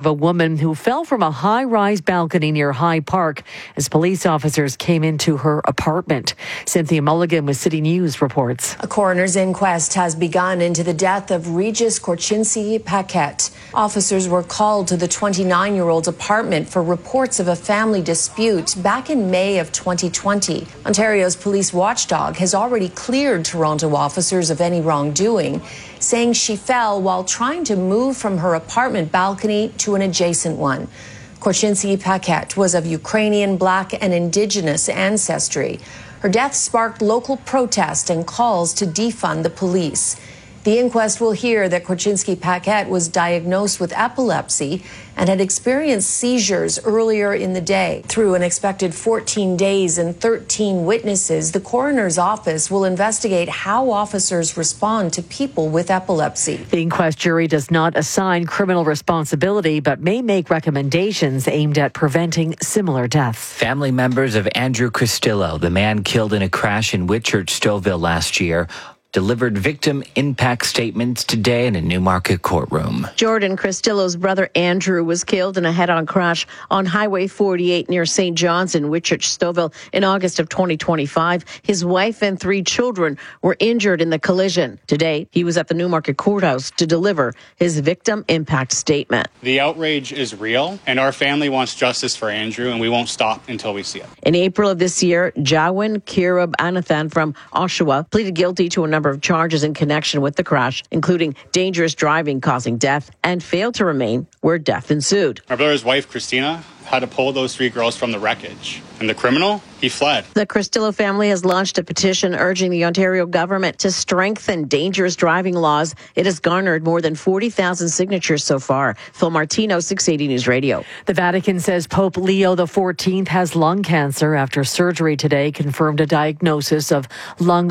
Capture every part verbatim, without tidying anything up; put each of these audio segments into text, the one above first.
a woman who fell from a high-rise balcony near High Park as police officers came into her apartment. Cynthia Mulligan with City News reports. A coroner's inquest has begun into the death of Regis Korchinski Paquette. Officers were called to the twenty-nine-year-old's apartment for reports of a family dispute back in May of twenty twenty. Ontario's police watchdog has already cleared Toronto officers of any wrongdoing, saying she fell while trying to move from her apartment balcony to an adjacent one. Korchinski Paquette was of Ukrainian, Black, and Indigenous ancestry. Her death sparked local protest and calls to defund the police. The inquest will hear that Korchinski Paquette was diagnosed with epilepsy and had experienced seizures earlier in the day. Through an expected fourteen days and thirteen witnesses, the coroner's office will investigate how officers respond to people with epilepsy. The inquest jury does not assign criminal responsibility, but may make recommendations aimed at preventing similar deaths. Family members of Andrew Cristillo, the man killed in a crash in Whitchurch, Stouffville last year, delivered victim impact statements today in a Newmarket courtroom. Jordan Cristillo's brother Andrew was killed in a head-on crash on Highway forty-eight near Saint John's in Whitchurch, Stouffville in August of twenty twenty-five. His wife and three children were injured in the collision. Today, he was at the Newmarket courthouse to deliver his victim impact statement. The outrage is real, and our family wants justice for Andrew, and we won't stop until we see it. In April of this year, Jawin Kirab Anathan from Oshawa pleaded guilty to a number of charges in connection with the crash, including dangerous driving causing death, and failed to remain where death ensued. My brother's wife, Christina, had to pull those three girls from the wreckage. And the criminal, he fled. The Cristillo family has launched a petition urging the Ontario government to strengthen dangerous driving laws. It has garnered more than forty thousand signatures so far. Phil Martino, six eighty News Radio. The Vatican says Pope Leo the fourteenth has lung cancer after surgery today confirmed a diagnosis of lung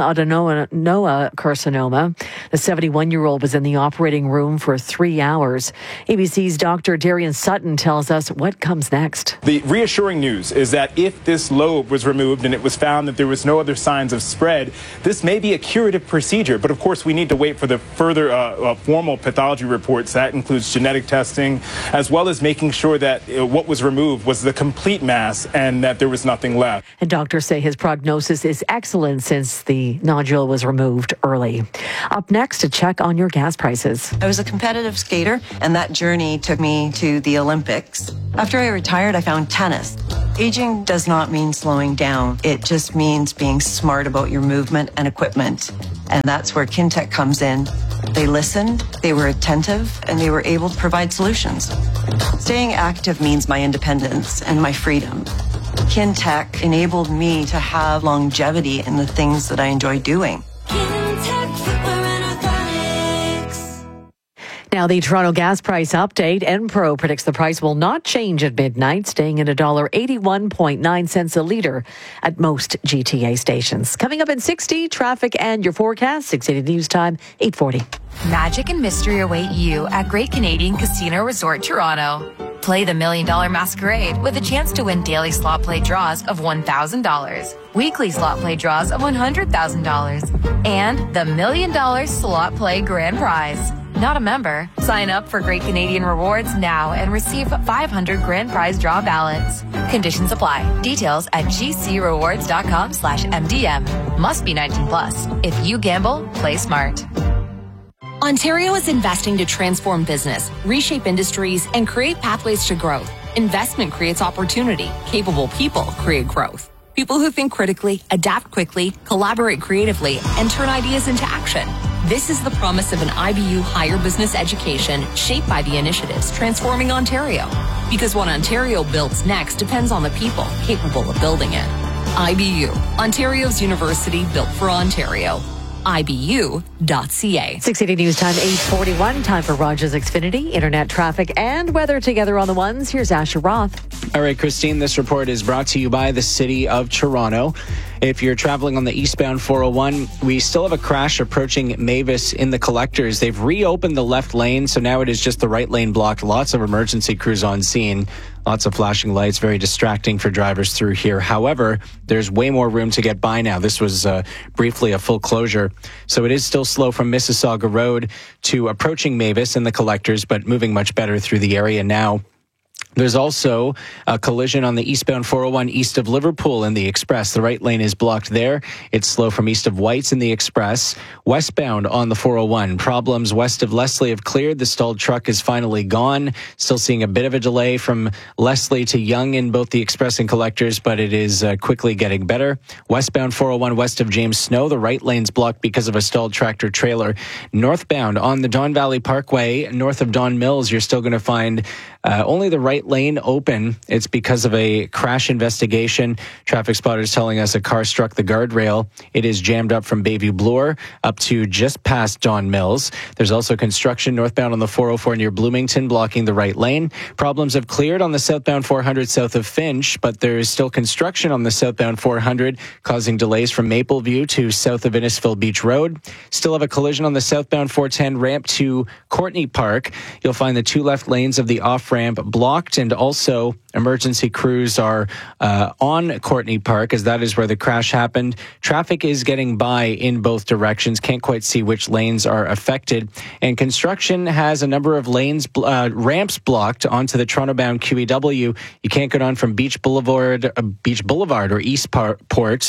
adenocarcinoma. The seventy-one-year-old was in the operating room for three hours. A B C's Doctor Darian Sutton tells us what comes next. The reassuring news is that if this lobe was removed and it was found that there was no other signs of spread, this may be a curative procedure. But of course, we need to wait for the further uh, uh, formal pathology reports. That includes genetic testing, as well as making sure that uh, what was removed was the complete mass and that there was nothing left. And doctors say his prognosis is excellent since the nodule was removed early. Up next, a check on your gas prices. I was a competitive skater, and that journey took me to the Olympics. After I retired, I found tennis. Aging does not mean slowing down. It just means being smart about your movement and equipment. And that's where Kintec comes in. They listened, they were attentive, and they were able to provide solutions. Staying active means my independence and my freedom. Kintec enabled me to have longevity in the things that I enjoy doing. Now, the Toronto gas price update. Enpro predicts the price will not change at midnight, staying at one dollar eighty-one point nine cents a litre at most G T A stations. Coming up in sixty, traffic and your forecast, six eighty News Time, eight forty. Magic and mystery await you at Great Canadian Casino Resort Toronto. Play the Million Dollar Masquerade with a chance to win daily slot play draws of one thousand dollars, weekly slot play draws of one hundred thousand dollars, and the Million Dollar Slot Play Grand Prize. Not a member? Sign up for Great Canadian Rewards now and receive five hundred grand prize draw ballots. Conditions apply. Details at gcrewards.com slash MDM. Must be nineteen plus. If you gamble, play smart. Ontario is investing to transform business, reshape industries, and create pathways to growth. Investment creates opportunity. Capable people create growth. People who think critically, adapt quickly, collaborate creatively, and turn ideas into action. This is the promise of an I B U higher business education shaped by the initiatives transforming Ontario. Because what Ontario builds next depends on the people capable of building it. I B U, Ontario's university built for Ontario. I B U dot C A. six eighty News Time, eight forty-one. Time for Rogers Xfinity, internet traffic and weather together on the ones. Here's Asher Roth. All right, Christine, this report is brought to you by the City of Toronto. If you're traveling on the eastbound four oh one, we still have a crash approaching Mavis in the collectors. They've reopened the left lane, so now it is just the right lane blocked. Lots of emergency crews on scene. Lots of flashing lights, very distracting for drivers through here. However, there's way more room to get by now. This was uh, briefly a full closure. So it is still slow from Mississauga Road to approaching Mavis in the collectors, but moving much better through the area now. There's also a collision on the eastbound four oh one east of Liverpool in the Express. The right lane is blocked there. It's slow from east of Whites in the Express. Westbound on the four oh one. Problems west of Leslie have cleared. The stalled truck is finally gone. Still seeing a bit of a delay from Leslie to Yonge in both the Express and collectors, but it is uh, quickly getting better. Westbound four oh one west of James Snow. The right lane's blocked because of a stalled tractor trailer. Northbound on the Don Valley Parkway, north of Don Mills, you're still going to find uh, only the right lane open. It's because of a crash investigation. Traffic spotters telling us a car struck the guardrail. It is jammed up from Bayview Bloor up to just past Don Mills. There's also construction northbound on the four oh four near Bloomington, blocking the right lane. Problems have cleared on the southbound four hundred south of Finch, but there is still construction on the southbound four hundred, causing delays from Mapleview to south of Innisfil Beach Road. Still have a collision on the southbound four ten ramp to Courtney Park. You'll find the two left lanes of the off-ramp blocked, and also emergency crews are uh, on Courtney Park, as that is where the crash happened. Traffic is getting by in both directions. Can't quite see which lanes are affected. And construction has a number of lanes, uh, ramps blocked onto the Toronto-bound Q E W. You can't get on from Beach Boulevard, uh, Beach Boulevard or Eastport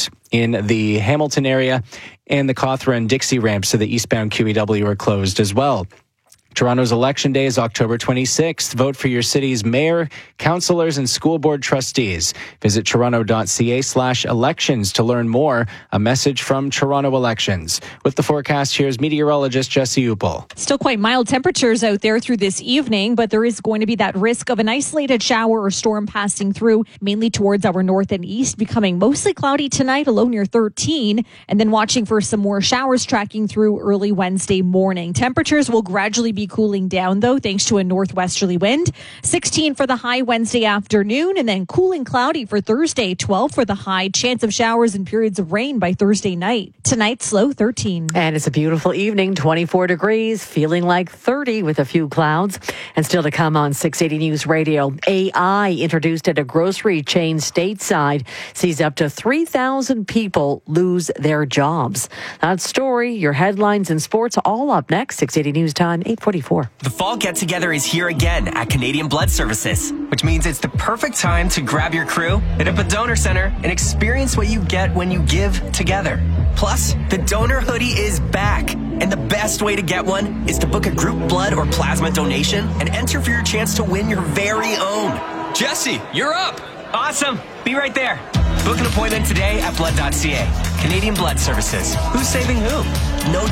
in the Hamilton area, and the Cawthra and Dixie ramps to the eastbound Q E W are closed as well. Toronto's election day is October twenty-sixth. Vote for your city's mayor, councillors, and school board trustees. Visit toronto.ca slash elections to learn more. A message from Toronto Elections. With the forecast, here's meteorologist Jesse Upel. Still quite mild temperatures out there through this evening, but there is going to be that risk of an isolated shower or storm passing through, mainly towards our north and east, becoming mostly cloudy tonight, a low near thirteen, and then watching for some more showers tracking through early Wednesday morning. Temperatures will gradually be cooling down, though, thanks to a northwesterly wind. sixteen for the high Wednesday afternoon, and then cooling cloudy for Thursday. twelve for the high. Chance of showers and periods of rain by Thursday night. Tonight's low thirteen. And it's a beautiful evening, twenty-four degrees, feeling like thirty with a few clouds. And still to come on six eighty News Radio, A I introduced at a grocery chain stateside sees up to three thousand people lose their jobs. That story, your headlines and sports, all up next. six eighty News Time, eight forty-four. The fall get-together is here again at Canadian Blood Services, which means it's the perfect time to grab your crew, hit up a donor center, and experience what you get when you give together. Plus, the donor hoodie is back, and the best way to get one is to book a group blood or plasma donation and enter for your chance to win your very own. Jesse, you're up! Awesome! Be right there. Book an appointment today at blood dot c a. Canadian Blood Services. Who's saving who? No